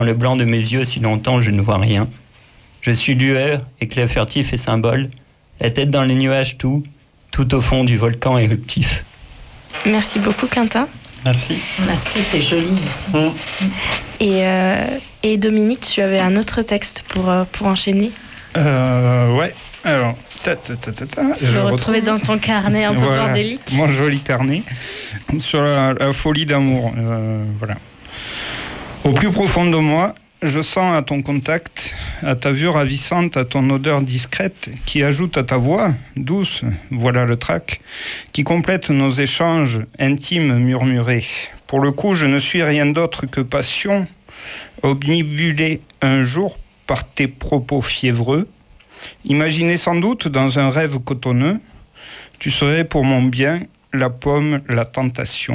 Dans le blanc de mes yeux, si longtemps je ne vois rien. Je suis lueur, éclat furtif et symbole, la tête dans les nuages tout au fond du volcan éruptif. Merci beaucoup, Quentin. Merci. Merci, c'est joli aussi. Et Dominique, tu avais un autre texte pour enchaîner. Ouais, alors... Je le retrouvais dans ton carnet un peu bordélique. Mon joli carnet, sur la folie d'amour. Voilà. Au plus profond de moi, je sens à ton contact, à ta vue ravissante, à ton odeur discrète, qui ajoute à ta voix douce, voilà le trac, qui complète nos échanges intimes murmurés. Pour le coup, je ne suis rien d'autre que passion, omnibulé un jour par tes propos fiévreux, imaginé sans doute dans un rêve cotonneux, tu serais pour mon bien la pomme, la tentation.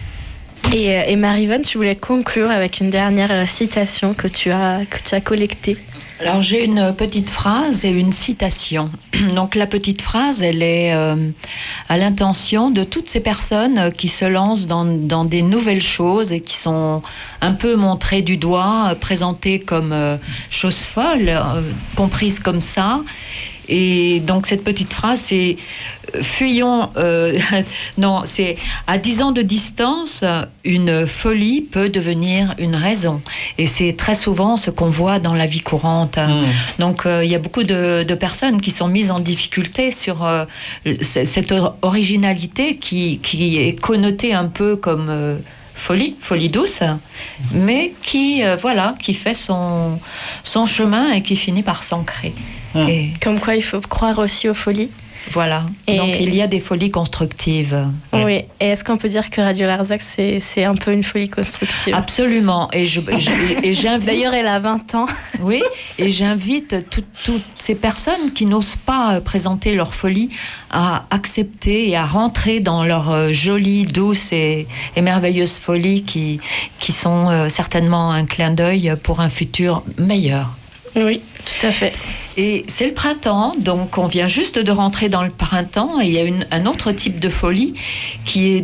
Et Marie-Vonne, tu voulais conclure avec une dernière citation que tu as collectée. Alors j'ai une petite phrase et une citation. Donc la petite phrase, elle est à l'intention de toutes ces personnes qui se lancent dans des nouvelles choses et qui sont un peu montrées du doigt, présentées comme choses folles, comprises comme ça. Et donc cette petite phrase, c'est fuyons. Non, c'est à 10 ans de distance, une folie peut devenir une raison. Et c'est très souvent ce qu'on voit dans la vie courante. Donc il y a beaucoup de personnes qui sont mises en difficulté sur cette originalité qui est connotée un peu comme folie douce, mais qui fait son chemin et qui finit par s'ancrer. Et comme quoi, il faut croire aussi aux folies. Voilà. Et donc, il y a des folies constructives. Oui. Et est-ce qu'on peut dire que Radio Larzac, c'est un peu une folie constructive ? Absolument. Et j'invite... D'ailleurs, elle a 20 ans. Oui. Et j'invite toutes ces personnes qui n'osent pas présenter leur folie à accepter et à rentrer dans leur jolie, douce et merveilleuse folie qui sont certainement un clin d'œil pour un futur meilleur. Oui, tout à fait. Et c'est le printemps, donc on vient juste de rentrer dans le printemps et il y a un autre type de folie qui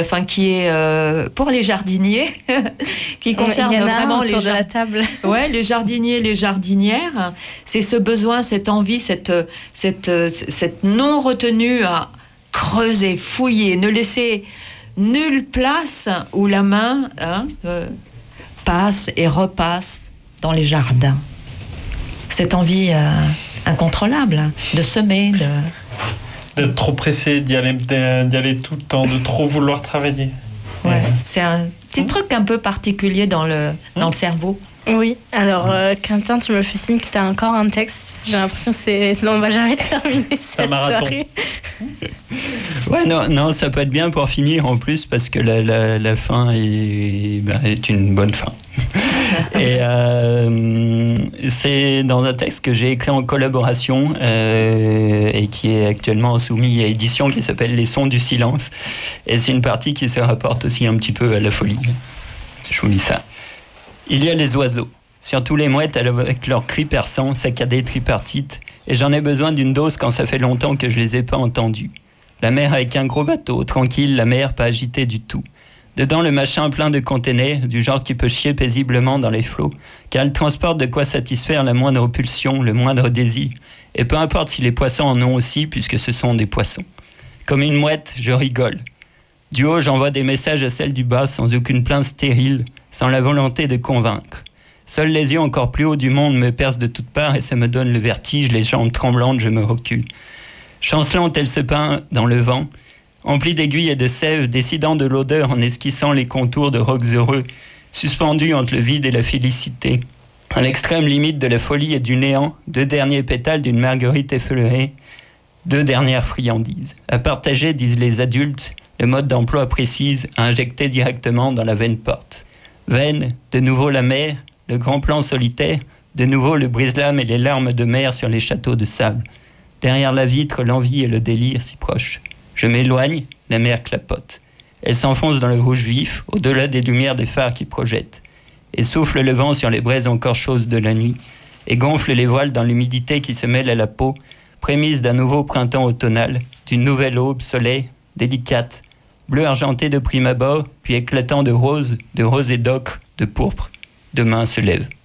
est pour les jardiniers, qui concerne vraiment autour de la table. Ouais, les jardiniers, les jardinières. C'est ce besoin, cette envie, cette non retenue à creuser, fouiller, ne laisser nulle place où la main passe et repasse dans les jardins. Cette envie incontrôlable de semer, d'être trop pressé, d'y aller tout le temps, de trop vouloir travailler. Ouais. C'est un petit truc un peu particulier dans le cerveau. Oui, alors Quentin, tu me fais signe que tu as encore un texte. J'ai l'impression que on va jamais terminer cette soirée. Ouais, non, ça peut être bien pour finir en plus parce que la fin est une bonne fin. Et c'est dans un texte que j'ai écrit en collaboration et qui est actuellement soumis à édition, qui s'appelle Les sons du silence. Et c'est une partie qui se rapporte aussi un petit peu à la folie. Je vous lis ça. Il y a les oiseaux, surtout les mouettes avec leurs cris perçants, saccadés tripartites, et j'en ai besoin d'une dose quand ça fait longtemps que je les ai pas entendus. La mer avec un gros bateau, tranquille, la mer pas agitée du tout. Dedans, le machin plein de containers, du genre qui peut chier paisiblement dans les flots, car il transporte de quoi satisfaire la moindre pulsion, le moindre désir. Et peu importe si les poissons en ont aussi, puisque ce sont des poissons. Comme une mouette, je rigole. Du haut, j'envoie des messages à celle du bas, sans aucune plainte stérile, sans la volonté de convaincre. Seuls les yeux encore plus hauts du monde me percent de toutes parts et ça me donne le vertige, les jambes tremblantes, je me recule. Chancelante, elle se peint dans le vent, emplie d'aiguilles et de sève, décidant de l'odeur en esquissant les contours de rocs heureux, suspendus entre le vide et la félicité. À l'extrême limite de la folie et du néant, 2 derniers pétales d'une marguerite effleurée, 2 dernières friandises. À partager, disent les adultes, le mode d'emploi précise, à injecter directement dans la veine porte. Veine, de nouveau la mer, le grand plan solitaire, de nouveau le brise-lames et les larmes de mer sur les châteaux de sable. Derrière la vitre, l'envie et le délire si proches. Je m'éloigne, la mer clapote. Elle s'enfonce dans le rouge vif, au-delà des lumières des phares qui projettent, et souffle le vent sur les braises encore chaudes de la nuit, et gonfle les voiles dans l'humidité qui se mêle à la peau, prémisse d'un nouveau printemps automnal, d'une nouvelle aube, soleil, délicate, bleu argenté de prime abord, puis éclatant de rose et d'ocre, de pourpre, demain se lève.